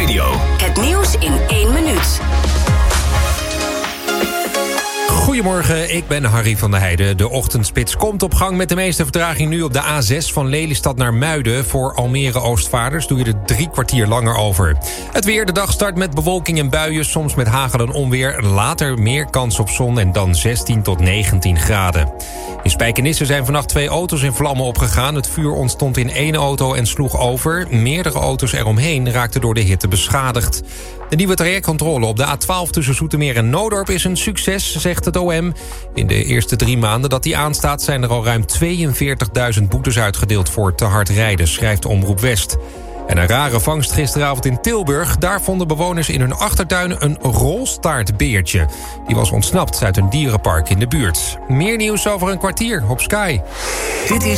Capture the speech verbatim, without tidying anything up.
Radio. Het nieuws in één minuut. Goedemorgen, ik ben Harry van der Heijden. De ochtendspits komt op gang met de meeste vertraging nu op de A zes van Lelystad naar Muiden. Voor Almere Oostvaarders doe je er drie kwartier langer over. Het weer, de dag start met bewolking en buien, soms met hagel en onweer. Later meer kans op zon en dan zestien tot negentien graden. In Spijkenisse zijn vannacht twee auto's in vlammen opgegaan. Het vuur ontstond in één auto en sloeg over. Meerdere auto's eromheen raakten door de hitte beschadigd. De nieuwe trajectcontrole op de A twaalf tussen Zoetermeer en Noodorp is een succes, zegt het O M. In de eerste drie maanden dat die aanstaat zijn er al ruim tweeënveertigduizend boetes uitgedeeld voor te hard rijden, schrijft Omroep West. En een rare vangst gisteravond in Tilburg. Daar vonden bewoners in hun achtertuin een rolstaartbeertje. Die was ontsnapt uit een dierenpark in de buurt. Meer nieuws over een kwartier op Sky. Dit is